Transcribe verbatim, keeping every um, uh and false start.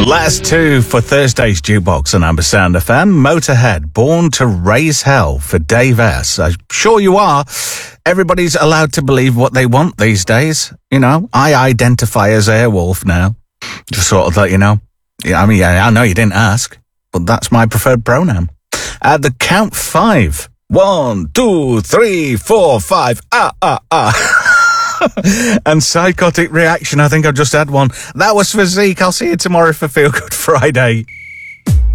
Last two for Thursday's Jukebox on Ambersound F M. Motorhead, Born to Raise Hell for Dave S. I'm sure you are. Everybody's allowed to believe what they want these days. You know, I identify as Airwolf now. Just sort of let you know. Yeah, I mean, yeah, I know you didn't ask, but that's my preferred pronoun. At the count five. One, two, three, four, five. Ah, ah, ah. And psychotic reaction, I think I've just had one. That was for Zeke. I'll see you tomorrow for Feel Good Friday.